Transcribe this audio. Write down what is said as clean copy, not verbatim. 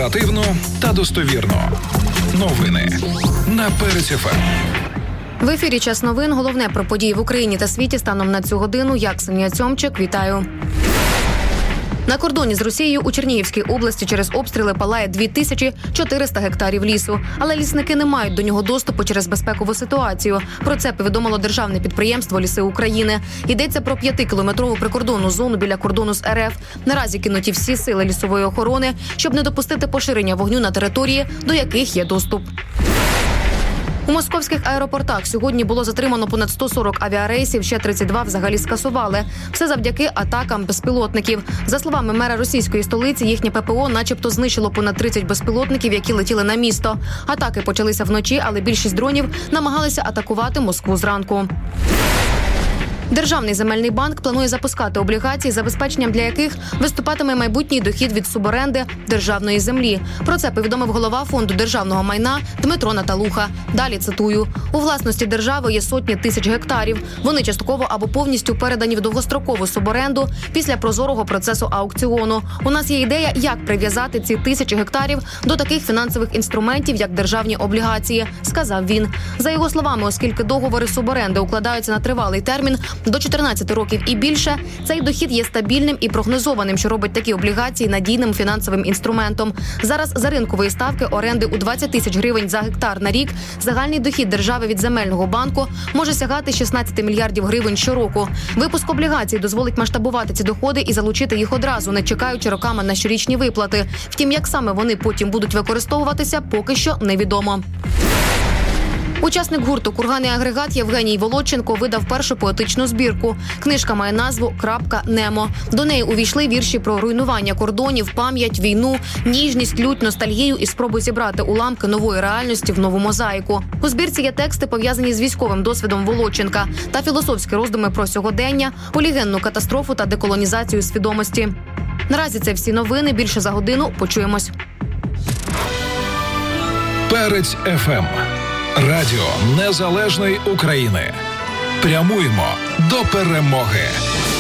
Оперативно та достовірно. Новини на Перець ФМ. В ефірі «Час новин». Головне про події в Україні та світі станом на цю годину. Я, Ксенія Цьомчик, вітаю. На кордоні з Росією у Чернігівській області через обстріли палає 2400 гектарів лісу. Але лісники не мають до нього доступу через безпекову ситуацію. Про це повідомило державне підприємство «Ліси України». Йдеться про 5-кілометрову прикордонну зону біля кордону з РФ. Наразі кинуті всі сили лісової охорони, щоб не допустити поширення вогню на території, до яких є доступ. У московських аеропортах сьогодні було затримано понад 140 авіарейсів, ще 32 взагалі скасували. Все завдяки атакам безпілотників. За словами мера російської столиці, їхнє ППО начебто знищило понад 30 безпілотників, які летіли на місто. Атаки почалися вночі, але більшість дронів намагалися атакувати Москву зранку. Державний земельний банк планує запускати облігації, забезпеченням для яких виступатиме майбутній дохід від суборенди державної землі. Про це повідомив голова Фонду державного майна Дмитро Наталуха. Далі цитую. У власності держави є сотні тисяч гектарів. Вони частково або повністю передані в довгострокову суборенду після прозорого процесу аукціону. У нас є ідея, як прив'язати ці тисячі гектарів до таких фінансових інструментів, як державні облігації, сказав він. За його словами, оскільки договори суборенди укладаються на тривалий термін, до 14 років і більше, цей дохід є стабільним і прогнозованим, що робить такі облігації надійним фінансовим інструментом. Зараз за ринкової ставки оренди у 20 тисяч гривень за гектар на рік загальний дохід держави від земельного банку може сягати 16 мільярдів гривень щороку. Випуск облігацій дозволить масштабувати ці доходи і залучити їх одразу, не чекаючи роками на щорічні виплати. Втім, як саме вони потім будуть використовуватися, поки що невідомо. Учасник гурту «Курганний агрегат» Євгеній Володченко видав першу поетичну збірку. Книжка має назву «Крапка Немо». До неї увійшли вірші про руйнування кордонів, пам'ять, війну, ніжність, лють, ностальгію і спробу зібрати уламки нової реальності в нову мозаїку. У збірці є тексти, пов'язані з військовим досвідом Володченка та філософські роздуми про сьогодення, полігенну катастрофу та деколонізацію свідомості. Наразі це всі новини. Більше за годину. Почуємось. Перець ФМ. Радіо Незалежної України. Прямуємо до перемоги.